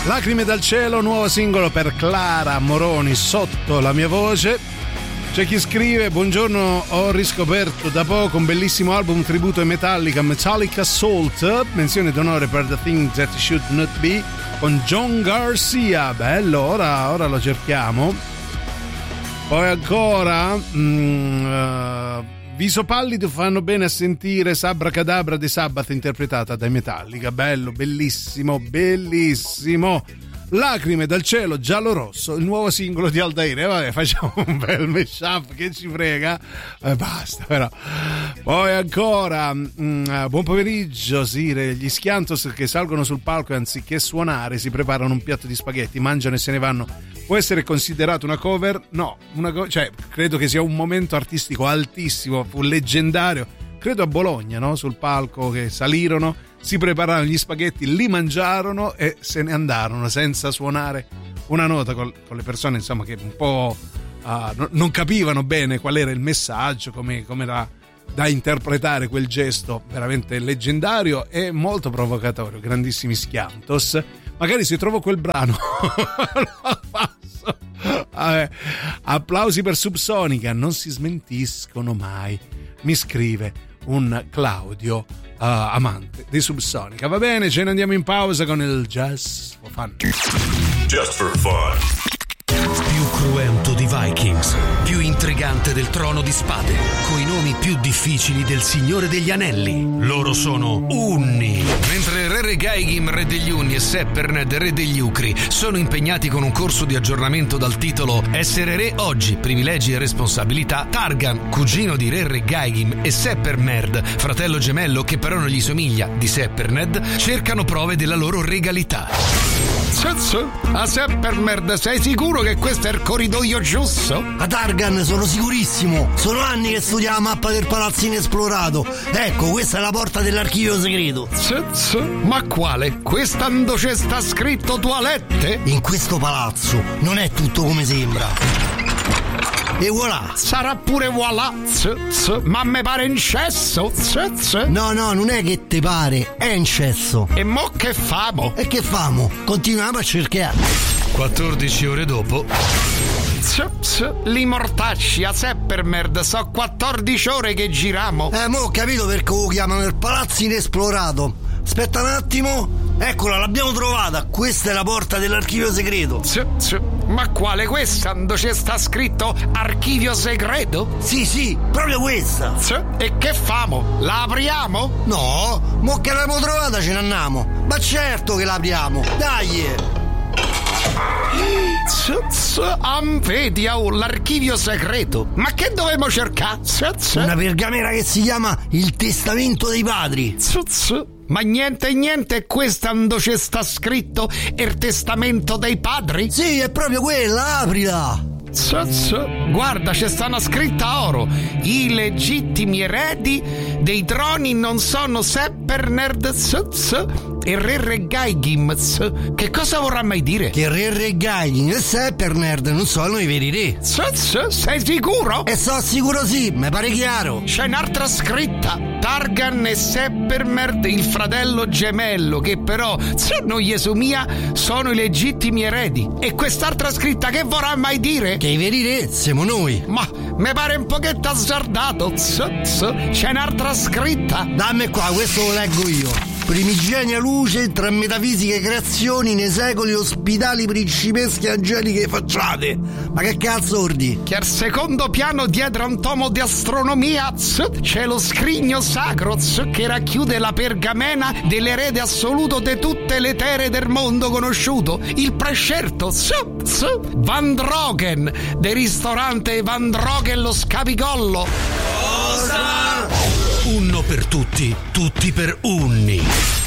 Lacrime dal cielo, nuovo singolo per Clara Moroni, Sotto la mia voce. C'è chi scrive: buongiorno, ho riscoperto da poco un bellissimo album tributo ai Metallica Salt, menzione d'onore per The Things That Should Not Be con John Garcia. Bello, ora lo cerchiamo. Poi ancora Viso pallido fanno bene a sentire Sabra Cadabra di Sabbath interpretata dai Metallica. Bello, bellissimo, bellissimo. Lacrime dal cielo, giallo rosso, il nuovo singolo di Aldair. Vabbè, facciamo un bel mashup, che ci frega. Basta però. Poi ancora buon pomeriggio Sire. Gli Schiantos che salgono sul palco e anziché suonare si preparano un piatto di spaghetti, mangiano e se ne vanno. Può essere considerato una cover? No, cioè credo che sia un momento artistico altissimo, fu leggendario. Credo a Bologna, no? Sul palco che salirono, si prepararono gli spaghetti, li mangiarono e se ne andarono senza suonare una nota, con le persone insomma che un po' non capivano bene qual era il messaggio, come era da interpretare quel gesto veramente leggendario e molto provocatorio. Grandissimi Schiantos. Magari se trovo quel brano lo passo. Vabbè. Applausi per Subsonica, non si smentiscono mai, mi scrive un Claudio amante di Subsonica. Va bene, ce ne andiamo in pausa con il Just for Fun. Just for Fun. Più cruento di Vikings, più intrigante del Trono di Spade, coi nomi più difficili del Signore degli Anelli. Loro sono Unni. Mentre Re Regaigim, re degli Unni, e Sepperned, re degli Ucri, sono impegnati con un corso di aggiornamento dal titolo Essere re oggi, privilegi e responsabilità, Targan, cugino di Re Regaigim, e Sepperned, fratello gemello che però non gli somiglia, di Sepperned, cercano prove della loro regalità. A Sepperned, sei sicuro che questo è il corridoio giusto? A Targan sono sicurissimo. Sono anni che studio la mappa del palazzo inesplorato. Ecco, questa è la porta dell'archivio segreto. Ma quale? Questa dove sta scritto toilette? In questo palazzo non è tutto come sembra. E voilà. Sarà pure voilà. Ma me pare incesso. No, non è che te pare, è incesso. E mo che famo? E che famo? Continuiamo a cercare. 14 ore dopo. Li mortacci a Sepperned, so 14 ore che giramo. Mo ho capito perché lo chiamano il palazzo inesplorato. Aspetta un attimo. Eccola, l'abbiamo trovata. Questa è la porta dell'archivio segreto. Ma quale questa? Dove sta scritto archivio segreto? Sì, proprio questa. E che famo? La apriamo? No, mo che l'abbiamo trovata ce ne andiamo. Ma certo che la apriamo. Dai. Vedi, l'archivio segreto. Ma che dovevamo cercare? Una pergamena che si chiama Il Testamento dei Padri. Ma niente, questa dove sta scritto il testamento dei padri? Sì, è proprio quella, aprila. Guarda, c'è sta una scritta a oro: i legittimi eredi dei troni non sono Sepperned e Re Regaigim. Che cosa vorrà mai dire? Che Re Regaigim e Sepperned non sono i veri re. Sei sicuro? E so sicuro, sì, mi pare chiaro. C'è un'altra scritta: Targan e Sepperned, il fratello gemello, che però non gli somiglia, sono i legittimi eredi. E quest'altra scritta che vorrà mai dire? Che i veri re siamo noi. Ma mi pare un pochetto azzardato. C'è un'altra scritta. Dammi qua, questo lo leggo io. Primigenia luce tra metafisiche creazioni nei secoli ospitali principesche angeliche facciate. Ma che cazzo ordi? Che al secondo piano dietro a un tomo di astronomia c'è lo scrigno sacro che racchiude la pergamena dell'erede assoluto di tutte le terre del mondo conosciuto, il prescelto Van Drogen del ristorante Van Drogen lo Scapigollo. Cosa? Unno per tutti, tutti per Unni.